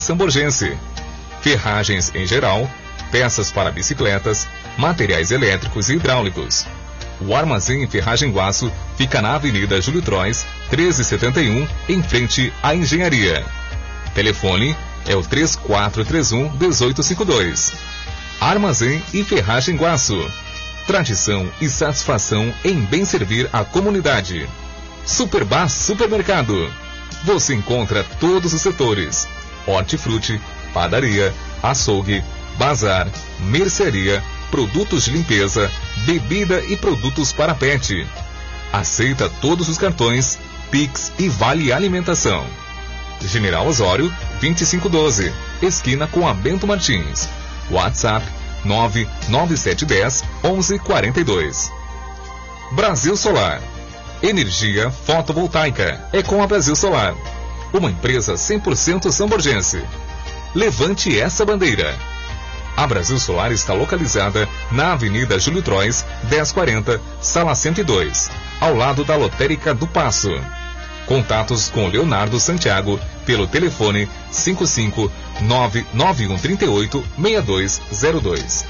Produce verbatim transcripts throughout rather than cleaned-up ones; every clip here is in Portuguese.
Samborgense. Ferragens em geral, peças para bicicletas, materiais elétricos e hidráulicos. O Armazém Ferragem Guaço fica na Avenida Júlio Trois, trezentos e setenta e um, em frente à Engenharia. Telefone é o três quatro três um, um oito cinco dois. Armazém e Ferragem Guaço. Tradição e satisfação em bem servir a comunidade. Superbar Supermercado. Você encontra todos os setores: hortifruti, padaria, açougue, bazar, mercearia, produtos de limpeza, bebida e produtos para pet. Aceita todos os cartões, Pix e Vale Alimentação. General Osório, vinte e cinco doze, esquina com a Bento Martins. WhatsApp nove nove sete um zero, onze quarenta e dois. Brasil Solar. Energia fotovoltaica é com a Brasil Solar, uma empresa cem por cento samborgense. Levante essa bandeira. A Brasil Solar está localizada na Avenida Júlio Trois, dez quarenta, sala cento e dois, ao lado da Lotérica do Paço. Contatos com Leonardo Santiago pelo telefone cinco cinco nove nove um três oito seis dois zero dois.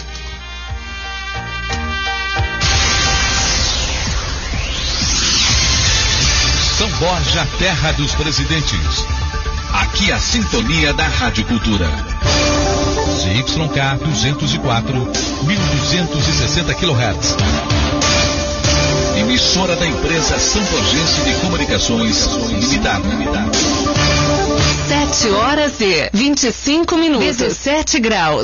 São Borja, terra dos presidentes. Aqui a sintonia da Rádio Cultura. C Y K duzentos e quatro, mil duzentos e sessenta quilohertz. Emissora da empresa Samborgense de Comunicações Limitada. sete horas e vinte e cinco minutos, dezessete graus.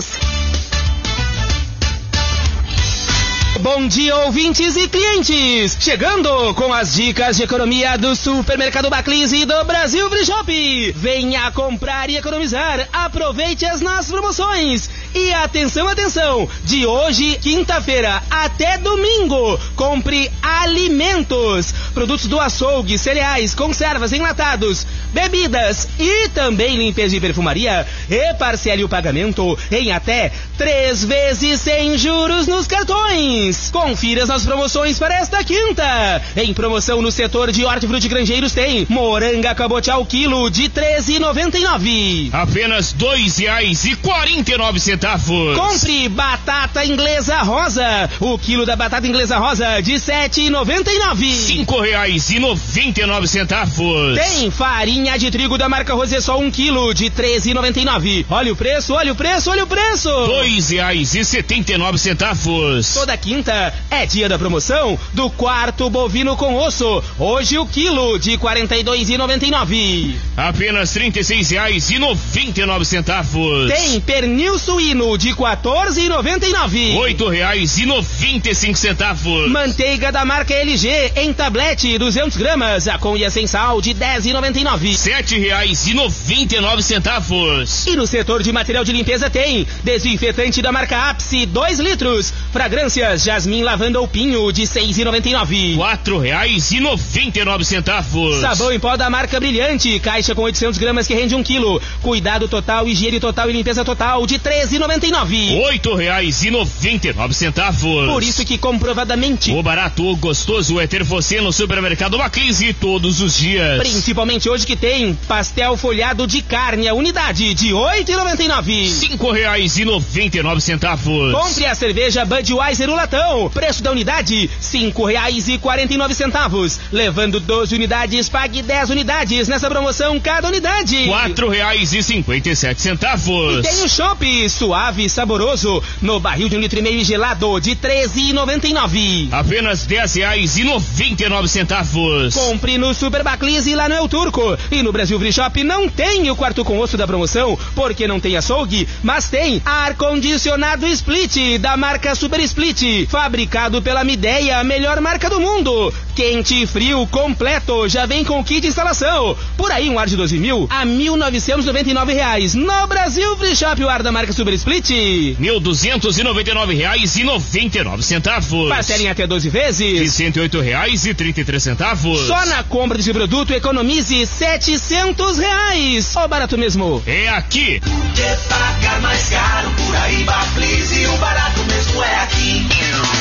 Bom dia, ouvintes e clientes! Chegando com as dicas de economia do Supermercado Baclis e do Brasil Free Shop. Venha comprar e economizar. Aproveite as nossas promoções. E atenção, atenção! De hoje, quinta-feira, até domingo, compre alimentos, produtos do açougue, cereais, conservas, enlatados, bebidas e também limpeza e perfumaria. E parcele o pagamento em até três vezes sem juros nos cartões. Confira as nossas promoções para esta quinta. Em promoção no setor de hortifruti grangeiros tem moranga cabotial quilo de treze reais e noventa e nove centavos. Apenas dois reais e quarenta e nove centavos. Compre batata inglesa rosa. O quilo da batata inglesa rosa de sete reais e noventa e nove centavos. Cinco reais e noventa e nove centavos. Tem farinha de trigo da marca Rosessol um quilo de treze reais e noventa e nove centavos. Olha o preço, olha o preço, olha o preço. Dois reais e setenta e nove centavos. Toda quinta é dia da promoção do quarto bovino com osso. Hoje o quilo de quarenta e dois reais e noventa e nove centavos. Apenas trinta e seis reais e noventa e nove centavos. Tem pernil suíno de quatorze reais e noventa e nove centavos. Oito reais e noventa e cinco centavos. Manteiga da marca L G em tablete duzentas gramas, a com e a sem sal de dez reais e noventa e nove centavos. Sete reais e noventa e nove centavos. E no setor de material de limpeza tem desinfetante da marca Ápice dois litros, fragrâncias Jasmim Lavanda ou Pinho de seis reais e noventa e nove centavos. Quatro reais e noventa e nove centavos. Sabão em pó da marca Brilhante, caixa com oitocentas gramas que rende um quilo. Cuidado total, higiene total e limpeza total de treze reais e noventa e nove centavos. Oito reais e noventa e nove centavos. Por isso que comprovadamente o barato, o gostoso é ter você no Supermercado Baclis todos os dias. Principalmente hoje que tem pastel folhado de carne, a unidade de oito reais e noventa e nove centavos. Cinco reais e noventa e nove centavos. Compre a cerveja Budweiser o latão, preço da unidade cinco reais e quarenta e nove centavos. Levando doze unidades, pague dez unidades nessa promoção cada unidade. Quatro reais e cinquenta e sete centavos. E tem o chopp suave e saboroso no barril de um litro e meio gelado de treze reais e noventa e nove centavos. Apenas dez reais e noventa e nove centavos. Compre no Super Baclis e lá no El Turco. E no Brasil Free Shop não tem o quarto com osso da promoção, porque não tem açougue, mas tem ar-condicionado Split da marca Super Split, fabricado pela Midea, a melhor marca do mundo. Quente e frio completo, já vem com kit de instalação. Por aí um ar de doze mil a mil novecentos e noventa e nove reais. No Brasil Free Shop, o ar da marca Super Split, mil duzentos e noventa e nove reais e noventa e nove centavos. Parcelem até doze vezes de cento e oito reais e trinta e três centavos. Só na compra desse produto economize setecentos reais. Ó, barato mesmo. É aqui. Que paga mais caro por aí, Baclis, e o barato mesmo é aqui.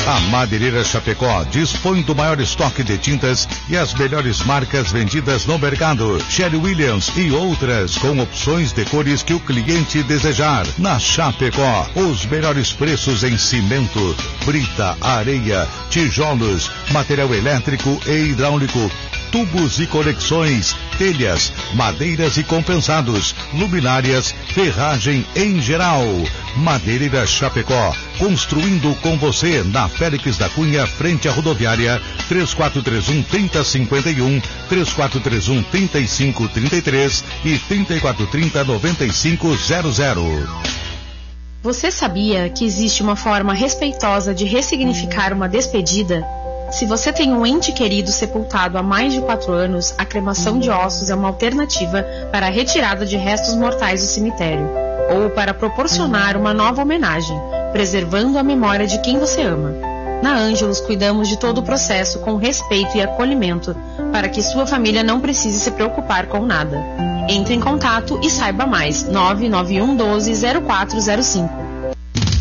A Madeireira Chapecó dispõe do maior estoque de tintas e as melhores marcas vendidas no mercado. Sherry Williams e outras com opções de cores que o cliente desejar. Na Chapecó, os melhores preços em cimento, brita, areia, tijolos, material elétrico e hidráulico, tubos e conexões, telhas, madeiras e compensados, luminárias, ferragem em geral. Madeireira Chapecó, construindo com você na Félix da Cunha, frente à rodoviária, três quatro três um, três zero cinco um, três quatro três um, três cinco três três e três quatro três zero, nove cinco zero zero. Você sabia que existe uma forma respeitosa de ressignificar uma despedida? Se você tem um ente querido sepultado há mais de quatro anos, a cremação de ossos é uma alternativa para a retirada de restos mortais do cemitério, ou para proporcionar uma nova homenagem, preservando a memória de quem você ama. Na Ângelos, cuidamos de todo o processo com respeito e acolhimento, para que sua família não precise se preocupar com nada. Entre em contato e saiba mais. nove nove um um doze zero quatro zero cinco.